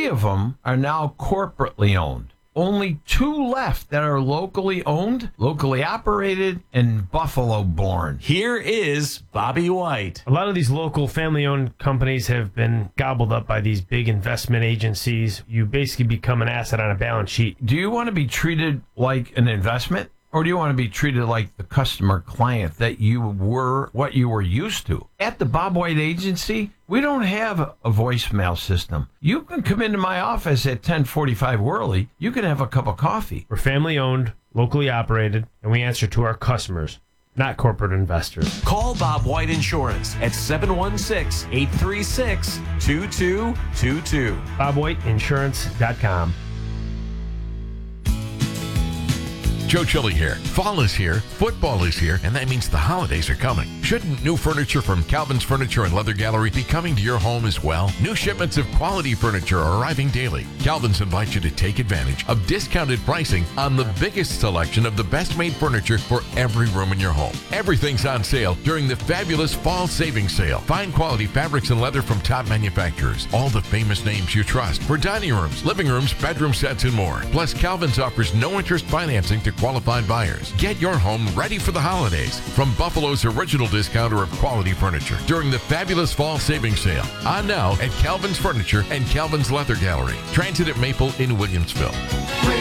of them are now corporately owned. Only 2 left that are locally owned, locally operated, and Buffalo born. Here is Bobby White. A lot of these local family-owned companies have been gobbled up by these big investment agencies. You basically become an asset on a balance sheet. Do you want to be treated like an investment? Or do you want to be treated like the customer client that you were, what you were used to? At the Bob White Agency, we don't have a voicemail system. You can come into my office at 10:45 Worley. You can have a cup of coffee. We're family-owned, locally operated, and we answer to our customers, not corporate investors. Call Bob White Insurance at 716-836-2222. BobWhiteInsurance.com. Joe Chili here. Fall is here, football is here, and that means the holidays are coming. Shouldn't new furniture from Calvin's Furniture and Leather Gallery be coming to your home as well? New shipments of quality furniture are arriving daily. Calvin's invites you to take advantage of discounted pricing on the biggest selection of the best-made furniture for every room in your home. Everything's on sale during the fabulous Fall Savings Sale. Fine quality fabrics and leather from top manufacturers. All the famous names you trust for dining rooms, living rooms, bedroom sets, and more. Plus, Calvin's offers no-interest financing to qualified buyers. Get your home ready for the holidays from Buffalo's original discounter of quality furniture during the fabulous Fall Savings Sale. On now at Calvin's Furniture and Calvin's Leather Gallery. Transit at Maple in Williamsville.